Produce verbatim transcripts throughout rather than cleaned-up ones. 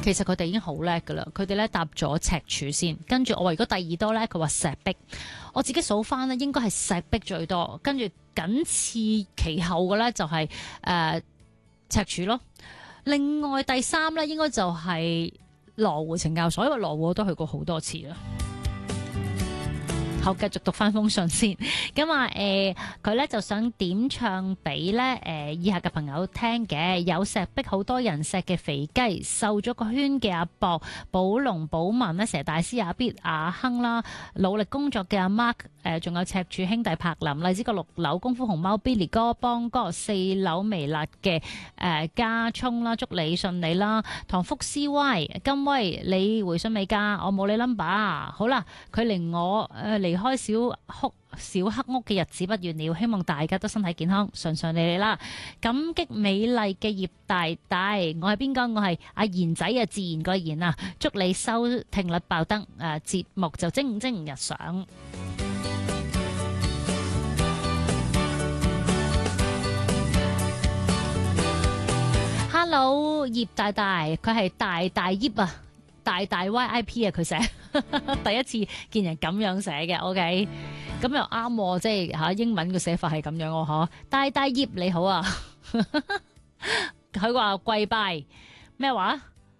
其實佢哋已經好叻噶啦，佢哋咧搭咗赤柱先，跟住我話如果第二多咧，佢話石壁。我自己數翻咧，應該係石壁最多，跟住僅次其後嘅咧就係、是、誒、呃、赤柱咯。另外第三咧應該就係羅湖懲教所，因為羅湖我都去過好多次啦。好，繼續讀翻封信先。咁啊，誒，佢咧就想點唱俾咧誒以下嘅朋友聽嘅，有石壁好多人錫嘅肥雞，瘦咗個圈嘅阿博，寶龍寶文咧，蛇大師阿必阿亨啦，努力工作嘅阿 Mark，誒，仲有赤柱兄弟柏林，荔枝角六樓功夫熊貓 Billy 哥邦哥，四樓微辣嘅誒加葱啦，祝你順利啦，唐福 C Y 金威，你回信未㗎？我冇你 number。好啦，佢令我誒離開小哭小黑屋嘅日子不遠了，希望大家都身體健康，順順利利啦。感激美麗嘅葉大大，我係邊個？我係阿賢仔啊，自然個賢啊，祝你收聽率爆燈，誒節目就蒸蒸日上。Hello， 葉大大，佢係大大葉啊，大大 Y I P 啊，佢寫第一次見人咁樣寫嘅 ，OK， 咁又啱喎，即係吓英文嘅寫法係咁樣喎，嗬，大大葉你好啊，佢話跪拜咩話？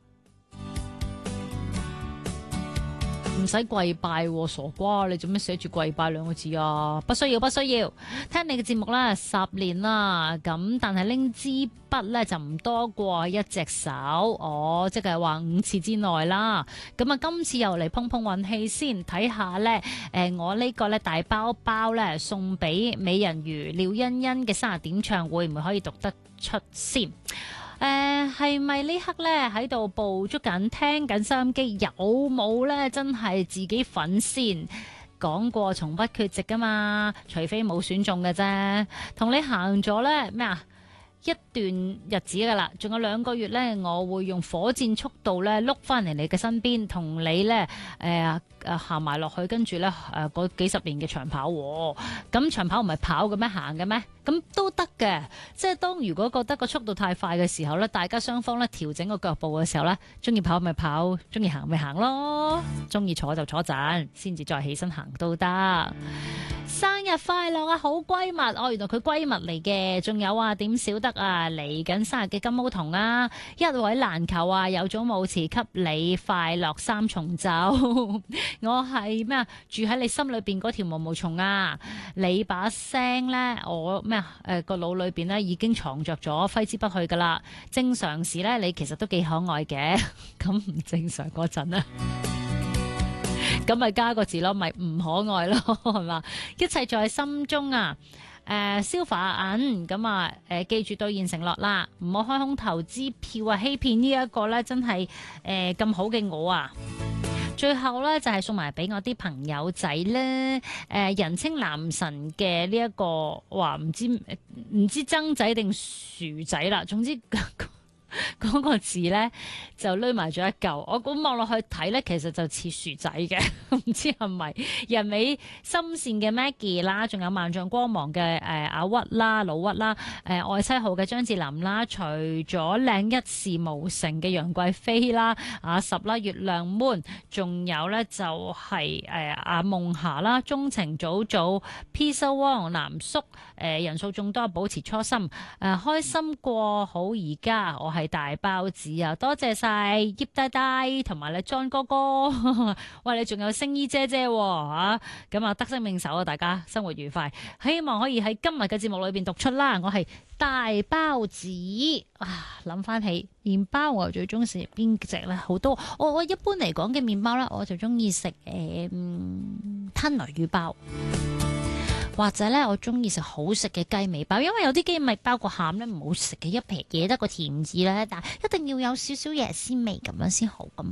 唔使跪拜喎，傻瓜！你做咩寫住跪拜兩個字啊？不需要，不需要。聽你嘅節目啦，十年啦，咁但係拎支筆咧就唔多過一隻手，哦，即係話五次之內啦。咁啊，今次又嚟碰碰運氣先，睇下咧，誒、呃，我呢個咧大包包咧送俾美人魚廖欣欣嘅生日點唱會唔會可以讀得出先？誒，係咪呢刻咧喺度捕捉緊聽緊收音機？有冇咧真係自己份先？講過從不缺席噶嘛，除非冇選中嘅啫。同你行咗咧咩啊？一段日子噶啦，仲有兩個月咧，我會用火箭速度咧碌翻嚟你嘅身邊，同你咧誒誒行埋落去，跟住咧誒嗰幾十年嘅長跑，咁長跑唔係跑嘅咩？行嘅咩？咁都得嘅，即係當如果覺得個速度太快嘅時候咧，大家雙方咧調整個腳步嘅時候咧，中意跑咪跑，中意行咪行咯，中意坐就坐陣，先至再起身行都得。生日快樂啊，好閨蜜哦！原來佢閨蜜嚟嘅，仲有啊，點少得啊？嚟緊生日嘅金毛童啊，一位難求啊，有種舞詞給你快樂三重奏。我係咩啊？住喺你心裏邊嗰條毛毛蟲啊！你把聲呢，我咩啊？誒、呃、個腦裏邊呢已經藏着咗，揮之不去噶啦。正常時呢，你其實都幾可愛嘅，咁唔正常嗰陣呢？咁咪加個字咯，咪唔可愛咯，係嘛？一切在心中啊！誒、呃，消化銀咁啊！誒、呃，記住兌現承諾啦，唔好開空頭支票啊，欺騙呢一個咧，真係誒咁好嘅我啊！最後咧就係、是、送埋俾我啲朋友仔咧，誒、呃，人稱男神嘅呢一個話唔知唔知曾仔定薯仔啦，總之。嗰個字呢，就攣埋咗一嚿，我估望落去睇呢，其實就似薯仔嘅，唔知係咪人美心善嘅 Maggie 啦，仲有萬丈光芒嘅誒、呃、阿屈啦、老屈啦，誒、呃、愛妻號嘅張智霖啦，除咗靚一事無成嘅楊貴妃啦，阿十啦、月亮 moon，仲有呢，就係、是、誒、呃、阿夢霞啦、鍾情早早、Pizza Wong 南叔，誒、呃、人數眾多，保持初心，誒、呃、開心過好而家，我係。大包子啊！多謝晒葉大大同埋你 John 哥哥，喂，你仲有星姨姐姐吓，咁啊得心應手啊！大家生活愉快，希望可以喺今日嘅節目裏邊讀出啦。我係大包子啊！諗翻起麵包，我最中意食邊隻咧？好多我我一般嚟講嘅麵包咧，我就中意食誒吞來魚包。或者咧，我中意食好食嘅雞尾包，因為有啲雞尾包個餡咧唔好食嘅，一撇嘢得個甜字咧，但係一定要有少少椰絲味咁樣先好噶嘛。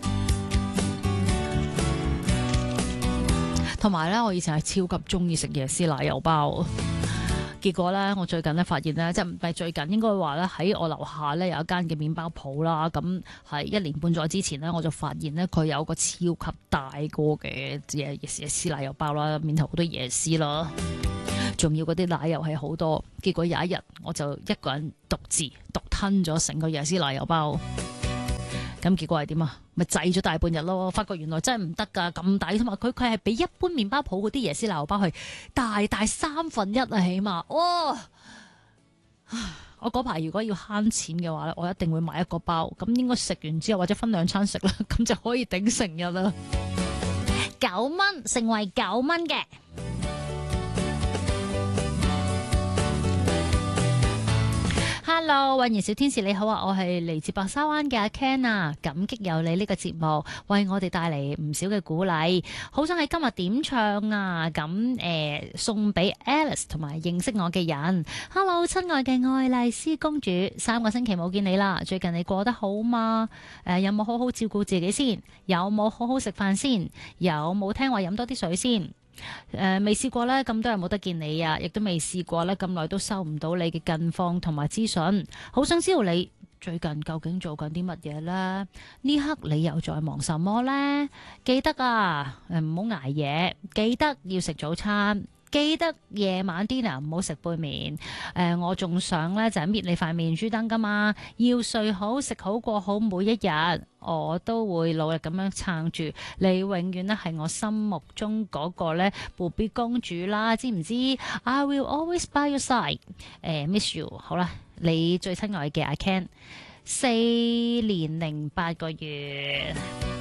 同埋咧，我以前係超級中意食椰絲奶油包。結果咧，我最近咧發現咧，即係唔係最近應該話咧，喺我樓下咧有一間嘅麵包鋪啦。咁係一年半載之前咧，我就發現咧佢有個超級大個嘅椰椰絲奶油包啦，面頭好多椰絲啦，仲要嗰啲奶油係好多。結果有一日我就一個人獨自獨吞咗成個椰絲奶油包。 咁結果係點啊？咪滯咗大半日咯，發覺原來真係唔得噶，咁抵，同埋佢佢係比一般麵包鋪嗰啲椰絲奶油包係大大三分一啊，起碼哇！我嗰排如果要慳錢嘅話咧，我一定會買一個包，咁應該食完之後或者分兩餐食啦，咁就可以頂成日啦。九蚊成為九蚊嘅。Hello， 運然小天使你好啊，我係嚟自白沙灣嘅阿 Ken 啊，感激有你呢個節目為我哋帶嚟唔少嘅鼓勵，好想喺今日點唱啊，咁誒、呃、送俾 Alice 同埋認識我嘅人。Hello， 親愛嘅愛麗絲公主，三個星期冇見你啦，最近你過得好嗎？誒、呃、有冇好好照顧自己先？有冇好好食飯先？有冇聽話飲多啲水先？誒，未試、呃、過呢，咁多日冇得見你啊，亦都未試過呢，咁耐都收唔到你嘅近況同埋資訊，好想知道你最近究竟做緊啲乜嘢呢？呢刻你又在忙什麼呢？記得啊，誒唔好捱夜，記得要食早餐。記得夜晚 dinner 唔好食杯麵，誒、呃、我仲想咧就係、是、搣你塊面珠燈噶嘛，要睡好食好過好每一日，我都會努力咁樣撐住你，永遠咧係我心目中嗰個咧 B B 公主啦，知唔知 ？I will always by your side，誒、呃、miss you。好啦，你最親愛嘅阿 Ken， 四年零八個月，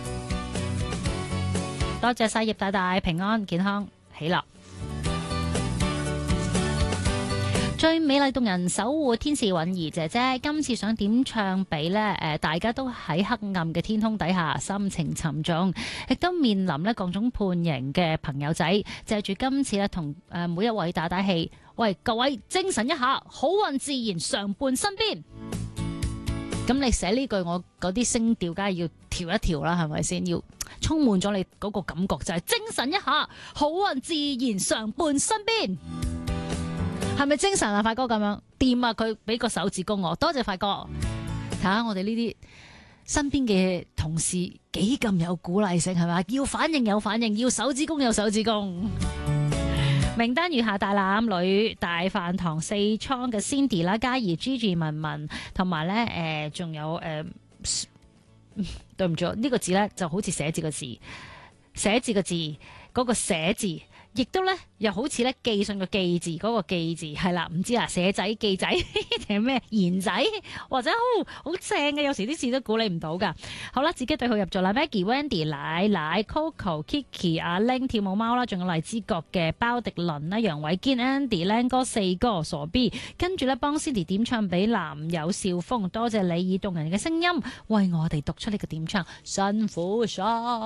多謝晒葉大大平安健康喜樂。最美麗動人守護天使允兒姐姐，今次想點唱俾呢？誒，大家都喺黑暗嘅天空底下，心情沉重，亦都面臨呢各種判刑嘅朋友仔，借住今次咧，同誒每一位打打氣，喂，各位精神一下，好運自然常伴身邊。咁你寫呢句，我嗰啲聲調梗係要調一調啦，係咪先？要充滿咗你嗰個感覺，就係、是、精神一下，好運自然常伴身邊。係咪精神啊，發哥咁樣掂啊？佢俾個手指公我，多謝發哥。睇下我哋呢啲身邊嘅同事幾咁有鼓勵性，係咪？要反應有反應，要手指公有手指公。名單如下：大欖女、大飯堂四倉嘅 Cindy 啦、嘉怡、Gigi、文文，同埋咧誒，仲、呃、有誒、呃，對唔住，呢、這個字咧就好似寫字個字，寫字個字嗰、那個寫字。亦都咧，又好似咧寄信個寄字嗰個寄字係啦，唔知啊，寫仔寄仔定係咩言仔，或者好好正嘅，有時啲字都估你唔到噶。好啦，自己對號入座啦 ，Maggie、Wendy、奶奶、Coco、Kiki、阿 Ling、跳舞貓啦，仲有荔枝角嘅包迪倫啦、楊偉堅、Andy、靚哥四哥、傻 B， 跟住咧幫 Cindy 點唱俾男友少峰，多謝你以動人嘅聲音為我哋讀出呢個點唱，辛苦晒。